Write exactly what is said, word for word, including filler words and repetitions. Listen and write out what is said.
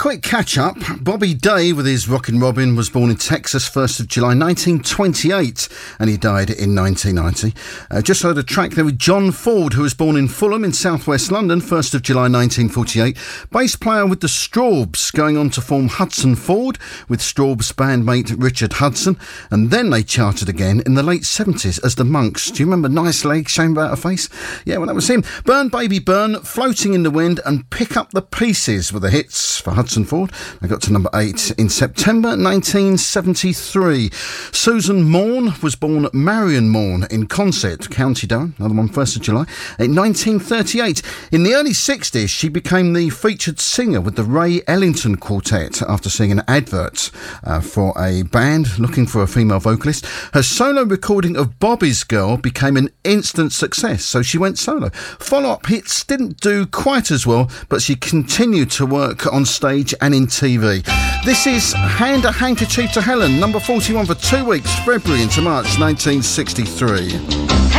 quick catch-up. Bobby Day, with his Rockin' Robin, was born in Texas, first of July nineteen twenty-eight, and he died in nineteen ninety. Uh, just heard a track there with John Ford, who was born in Fulham in southwest London, first of July nineteen forty-eight. Bass player with the Strawbs, going on to form Hudson Ford with Strawbs bandmate Richard Hudson, and then they charted again in the late seventies as the Monks. Do you remember Nice Legs, Shame About a Face? Yeah, well, that was him. Burn Baby Burn, Floating in the Wind, and Pick Up the Pieces were the hits for Hudson Ford. They got to number eight in September nineteen seventy-three. Susan Morn was born Marion Morn in Consett, County Durham, another one, first of July, in nineteen thirty-eight. In the early sixties, she became the featured singer with the Ray Ellington Quartet after seeing an advert uh, for a band looking for a female vocalist. Her solo recording of Bobby's Girl became an instant success, so she went solo. Follow-up hits didn't do quite as well, but she continued to work on stage and in T V. This is Hand a Handkerchief to Helen, number forty-one for two weeks, February into March nineteen sixty-three.